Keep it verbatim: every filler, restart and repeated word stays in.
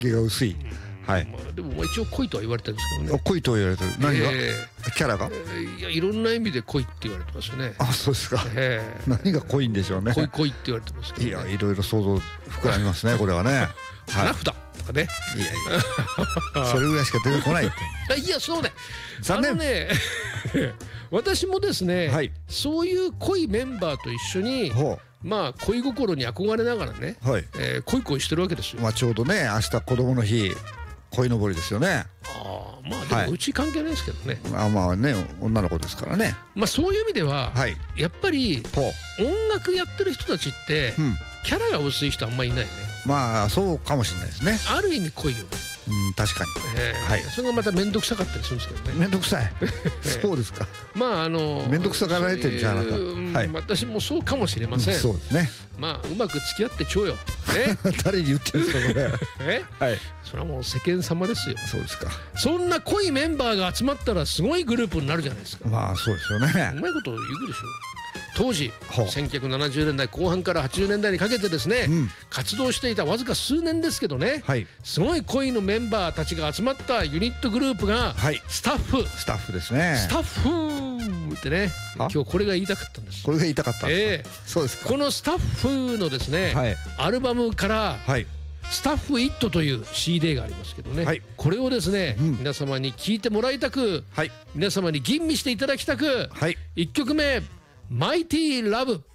毛が薄い。はい。 まあでもまあ一応濃いとは言われてるんですけどね。 濃いと言われてる。何が？キャラが？ いや、いろんな意味で濃いって言われてますよね。 あ、そうですか。何が濃いんでしょうね。 濃い濃いって言われてますけど。 いや、いろいろ想像膨らみますね、これはね。 花札とかね。 いやいや。それぐらいしか出てこないって。 いや、そうね。 残念ね。私もですね、そういう濃いメンバーと一緒に。まあ恋心に憧れながらね、恋恋してるわけですよ。 まあちょうどね、明日子供の日、鯉のぼりですよね。 ああ、まあでもうち関係ないですけどね。 あ、まあね、女の子ですからね。 まあそういう意味では、やっぱり音楽やってる人たちってキャラが薄い人あんまりいないね。 まあそうかもしれないですね。 ある意味濃いよね。 うん、確かに。 はい。それがまた面倒くさかったりするんですけどね。 面倒くさい。そうですか。 まああの面倒くさがられてるんじゃなか。 はい。私もそうかもしれません。 そうですね。 まあうまく付き合ってちょうよ。 誰に言ってるんですかこれ。 え？はい。それはもう世間様ですよ。 そうですか。 そんな濃いメンバーが集まったらすごいグループになるじゃないですか。 まあそうですよね。 うまいこと言うでしょ。当時せんきゅうひゃくななじゅうねんだいこう半からはちじゅうねんだいにかけてですね、活動していたわずか数年ですけどね、すごい恋のメンバーたちが集まったユニットグループがスタッフ。 スタッフですね。 スタッフってね、今日これが言いたかったんです。 これが言いたかった。ええ、そうですか。 このスタッフのですね、アルバムからスタッフイットという シーディー がありますけどね、これをですね、皆様に聴いてもらいたく、皆様に吟味していただきたく、いっきょくめマイティーラブ。